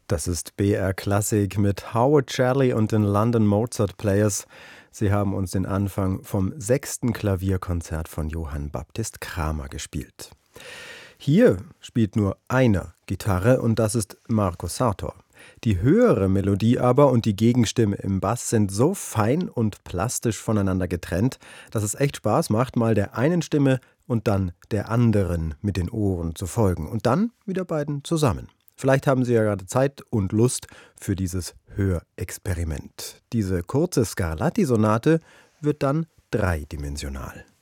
Das ist BR Klassik mit Howard Shelley und den London Mozart Players. Sie haben uns den Anfang vom 6. Klavierkonzert von Johann Baptist Cramer gespielt. Hier spielt nur einer Gitarre und das ist Marco Sartor. Die höhere Melodie aber und die Gegenstimme im Bass sind so fein und plastisch voneinander getrennt, dass es echt Spaß macht, mal der einen Stimme und dann der anderen mit den Ohren zu folgen und dann wieder beiden zusammen. Vielleicht haben Sie ja gerade Zeit und Lust für dieses Hörexperiment. Diese kurze Scarlatti-Sonate wird dann dreidimensional.